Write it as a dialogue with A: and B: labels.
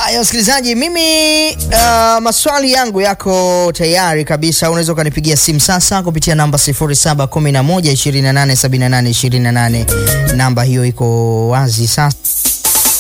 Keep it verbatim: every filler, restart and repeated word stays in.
A: Haya msikilizaji, mimi uh, maswali yangu yako tayari kabisa. Unaweza kunipigia simu sasa kupitia namba sifuri saba kumi na moja ishirini na nane sabini na nane ishirini na nane. Namba hiyo iko wazi sasa.